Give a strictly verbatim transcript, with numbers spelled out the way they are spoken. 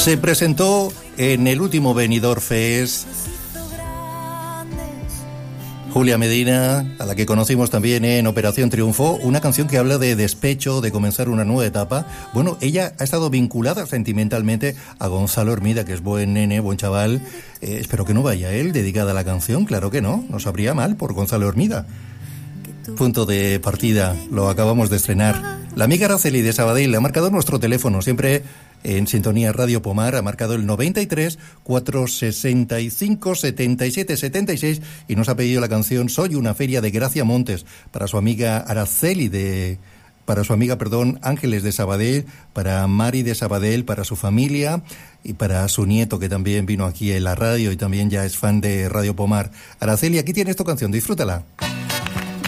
Se presentó en el último Benidorm Fest Julia Medina, a la que conocimos también en Operación Triunfo, una canción que habla de despecho, de comenzar una nueva etapa. Bueno, ella ha estado vinculada sentimentalmente a Gonzalo Hermida, que es buen nene, buen chaval. Eh, espero que no vaya él dedicada a la canción, claro que no, nos sabría mal por Gonzalo Hermida. Punto de partida, lo acabamos de estrenar. La amiga Araceli de Sabadell ha marcado nuestro teléfono, siempre en sintonía Radio Pomar, ha marcado el noventa y tres, cuatrocientos sesenta y cinco, setenta y siete, setenta y seis y nos ha pedido la canción Soy una feria de Gracia Montes para su amiga Araceli de... para su amiga, perdón, Ángeles de Sabadell, para Mari de Sabadell, para su familia y para su nieto que también vino aquí en la radio y también ya es fan de Radio Pomar. Araceli, aquí tienes tu canción, disfrútala.